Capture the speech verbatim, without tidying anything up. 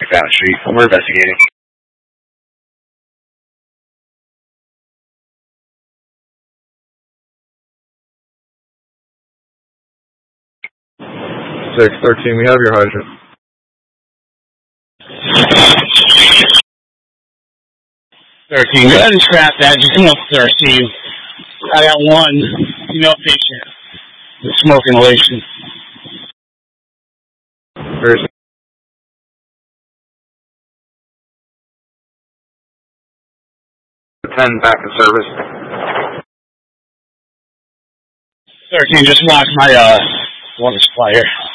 Down the street. We're investigating. six thirteen, we have your hydrant. thirteen, go ahead and scrap that. Just come up thirteen. I got one female patient with smoke inhalation. Where is it? ten back in service. thirteen, just lost my uh water supply here.